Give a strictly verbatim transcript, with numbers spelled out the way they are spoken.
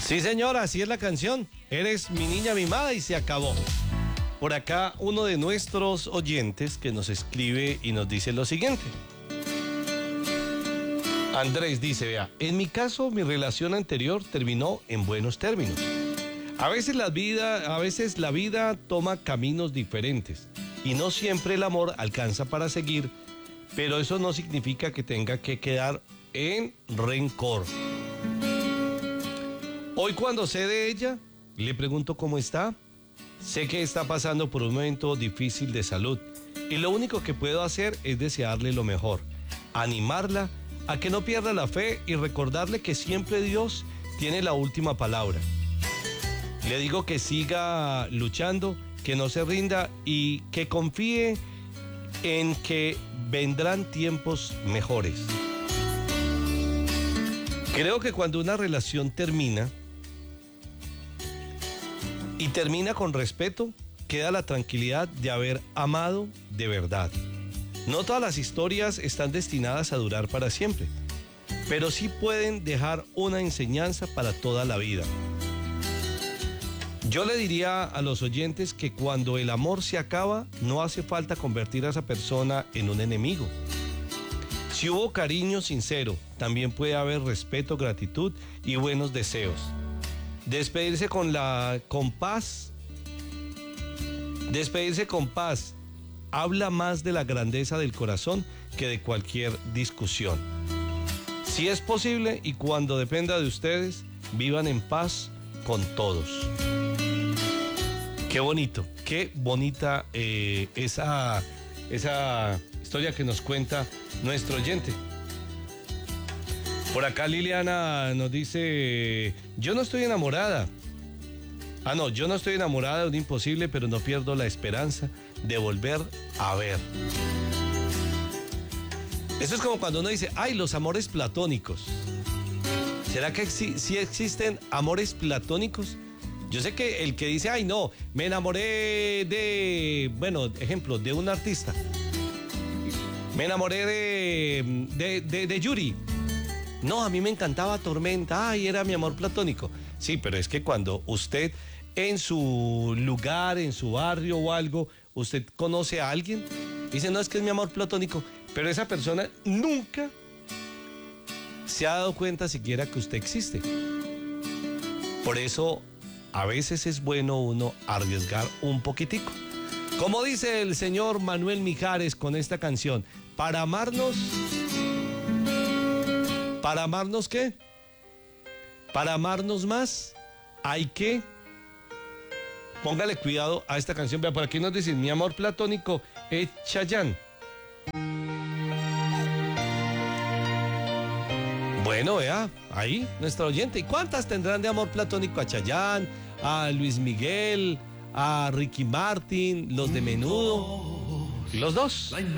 Sí, señora, así es la canción. Eres mi niña mimada y se acabó. Por acá, uno de nuestros oyentes que nos escribe y nos dice lo siguiente. Andrés dice, vea, en mi caso, mi relación anterior terminó en buenos términos. A veces la vida, a veces la vida toma caminos diferentes y no siempre el amor alcanza para seguir, pero eso no significa que tenga que quedar en rencor. Hoy cuando sé de ella, le pregunto cómo está. Sé que está pasando por un momento difícil de salud y lo único que puedo hacer es desearle lo mejor, animarla a que no pierda la fe y recordarle que siempre Dios tiene la última palabra. Le digo que siga luchando, que no se rinda y que confíe en que vendrán tiempos mejores. Creo que cuando una relación termina y termina con respeto, queda la tranquilidad de haber amado de verdad. No todas las historias están destinadas a durar para siempre, pero sí pueden dejar una enseñanza para toda la vida. Yo le diría a los oyentes que cuando el amor se acaba, no hace falta convertir a esa persona en un enemigo. Si hubo cariño sincero, también puede haber respeto, gratitud y buenos deseos. Despedirse con la con paz. Despedirse con paz habla más de la grandeza del corazón que de cualquier discusión. Si es posible y cuando dependa de ustedes, vivan en paz con todos. Qué bonito, qué bonita eh, esa, esa historia que nos cuenta nuestro oyente. Por acá Liliana nos dice, yo no estoy enamorada. Ah, no, yo no estoy enamorada de un imposible, pero no pierdo la esperanza de volver a ver. Eso es como cuando uno dice, ay, los amores platónicos. ¿Será que sí, sí existen amores platónicos? Yo sé que el que dice, ay, no, me enamoré de, bueno, ejemplo, de un artista. Me enamoré de, de, de, de Yuri. No, a mí me encantaba Tormenta, ay, era mi amor platónico. Sí, pero es que cuando usted en su lugar, en su barrio o algo, usted conoce a alguien, dice, no, es que es mi amor platónico, pero esa persona nunca se ha dado cuenta siquiera que usted existe. Por eso, a veces es bueno uno arriesgar un poquitico. Como dice el señor Manuel Mijares con esta canción, para amarnos... ¿Para amarnos qué? Para amarnos más, hay que... Póngale cuidado a esta canción. Vea, por aquí nos dicen, mi amor platónico es Chayanne. Bueno, vea, ahí, nuestro oyente. ¿Y cuántas tendrán de amor platónico a Chayanne, a Luis Miguel, a Ricky Martin, los de Menudo? Los dos.